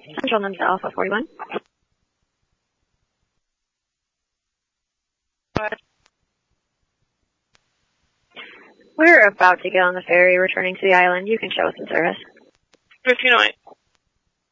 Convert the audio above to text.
Central Nims to Alpha 41. We're about to get on the ferry returning to the island. You can show us some service. 1508.